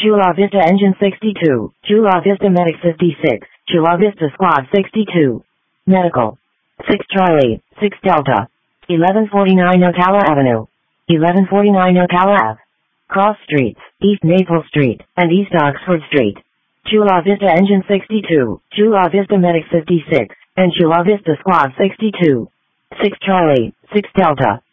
Chula Vista Engine 62, Chula Vista Medic 56, Chula Vista Squad 62. Medical. 6 Charlie, 6 Delta. 1149 Ocala Avenue. 1149 Ocala Ave. Cross Streets, East Maple Street, and East Oxford Street. Chula Vista Engine 62, Chula Vista Medic 56, and Chula Vista Squad 62. 6 Charlie, 6 Delta.